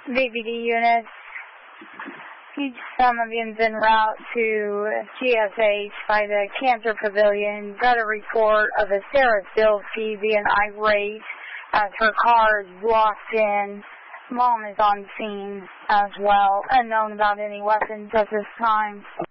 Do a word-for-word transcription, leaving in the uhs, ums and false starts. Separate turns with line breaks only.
B B D units. Each some of you's en route to G S H by the Cancer Pavilion. Got a report of a Sarah Bilski being irate as her car is blocked in. Mom is on scene as well. Unknown about any weapons at this time.